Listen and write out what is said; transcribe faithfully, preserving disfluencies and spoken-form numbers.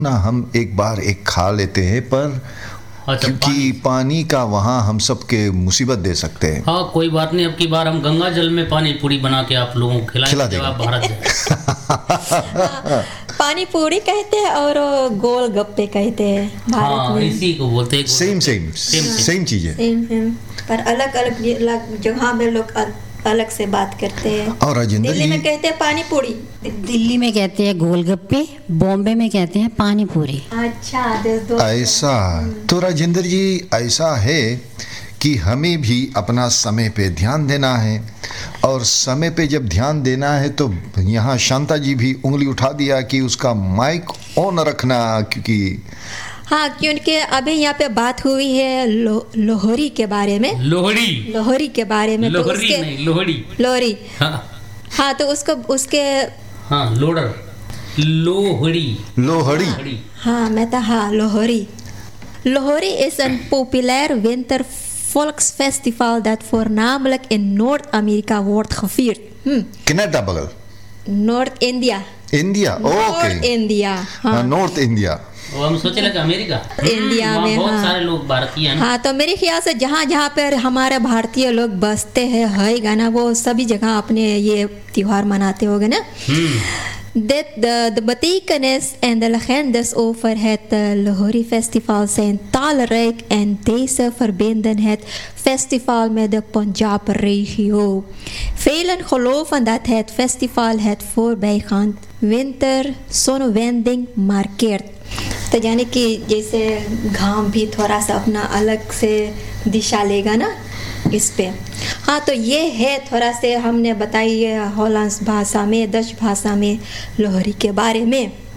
ना हम एक बार एक खा लेते हैं पर अच्छा, क्योंकि पानी। पानी का वहाँ हम सबके मुसीबत दे सकते हैं। हाँ कोई बात नहीं, अब की बार हम गंगा जल में पानी पूरी बना के आप लोगों को खिला खिलाएंगे जब आप देंगे। भारत जाए। पानी पूरी कहते हैं और गोल गप्पे कहते हैं भारत हाँ में। इसी को बोलते हैं सेम सेम सेम सेम चीज है। सेम सेम पर अलग अलग जगह में लोग अल- अलग से बात करते हैं। और राजेंद्र दिल्ली में जी कहते हैं पानी पूरी। दिल्ली में कहते हैं गोलगप्पे, बॉम्बे में कहते हैं पानी पूरी। अच्छा देश दो ऐसा तो राजेंद्र जी ऐसा है कि हमें भी अपना समय पे ध्यान देना है और समय पे जब ध्यान देना है तो यहाँ शांता जी भी उंगली उठा दिया कि उसका माइक ऑन रखना, क्योंकि हाँ क्योंकि अभी यहाँ पे बात हुई है लो, लोहड़ी के बारे में। लोहड़ी लोहड़ी के बारे में तो लोहड़ी उसके नहीं लोहड़ी लोहड़ी हाँ हाँ तो उसको उसके हाँ लोडर लोहड़ी लोहड़ी लोहड़ी हाँ मैं तो हाँ Lohri Lohri is a populair winter volksfestival dat voornamelijk in Noord-Amerika wordt gevierd. Hm. Canada बगल Noord-India. India okay Noord-India. हाँ नॉर्थ इंडिया। वो हम सोचे लगे अमेरिका इंडिया वहाँ में, बहुत हाँ। सारे लोग भारतीय हैं ना। हाँ तो मेरे ख्याल से जहाँ जहाँ पर हमारे भारतीय लोग बसते हैं है गाना वो सभी जगह अपने ये त्योहार मनाते होंगे ना। Dit, de, de betekenis en de legendes over het uh, Lohri Festival zijn talrijk en deze verbinden het festival met de Punjab-regio. Velen geloven dat het festival het voorbijgaand winter zonnewending markeert. तो यानी कि जैसे घाम भी थोड़ा सा अपना अलग से दिशा लेगा ना इस पे। हाँ तो ये है थोड़ा से हमने बताई है हॉलैंड भाषा में, डच भाषा में लोहड़ी के बारे में।